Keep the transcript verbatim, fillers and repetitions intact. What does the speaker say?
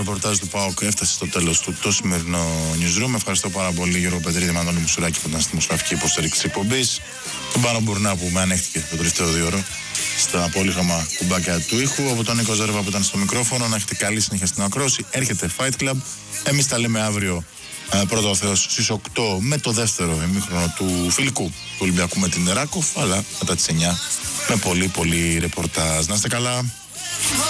ρεπορτάζ του ΠΑΟΚ έφτασε στο τέλος του το σημερινό newsroom. Ευχαριστώ πάρα πολύ Γιώργο Πετρίδη, Μανώλη Μουσουράκη που ήταν στη δημοσιογραφική υποστήριξη της εκπομπής. Τον Πάνο Μπουρνά που με ανέχτηκε το τελευταίο δύο ώρο στα πολύχρωμα κουμπάκια του ήχου. Από τον Νίκο Ζέρβα που ήταν στο μικρόφωνο. Να έχετε καλή συνέχεια στην ακρόαση. Έρχεται Fight Club. Εμείς τα λέμε αύριο, πρώτα ο Θεός, στις οκτώ με το δεύτερο ημίχρονο του φιλικού του Ολυμπιακού με την Ράκοφ. Αλλά μετά τις εννιά με πολύ πολύ ρεπορτάζ. Να είστε καλά.